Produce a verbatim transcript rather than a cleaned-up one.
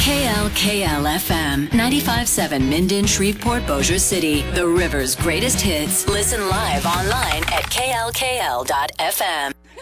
K L K L F M, ninety-five point seven Minden, Shreveport, Bossier City. The river's greatest hits. Listen live online at K L K L dot F M.